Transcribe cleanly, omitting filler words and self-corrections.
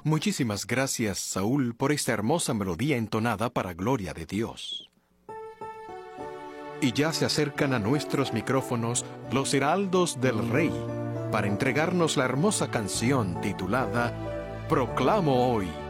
Muchísimas gracias, Saúl, por esta hermosa melodía entonada para gloria de Dios. Y ya se acercan a nuestros micrófonos los heraldos del Rey para entregarnos la hermosa canción titulada Proclamo hoy.